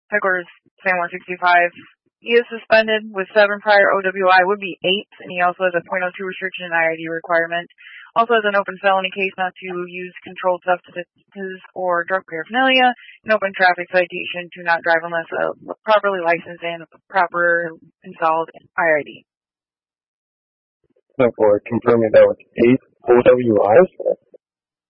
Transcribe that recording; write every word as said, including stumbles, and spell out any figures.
Headquarters San one sixty-five. He is suspended with seven prior O W I, would be eight, and he also has a point oh two restriction and I I D requirement. Also has an open felony case not to use controlled substances or drug paraphernalia, an open traffic citation to not drive unless a properly licensed and a proper installed I I D. So for confirming that was eight O W Is?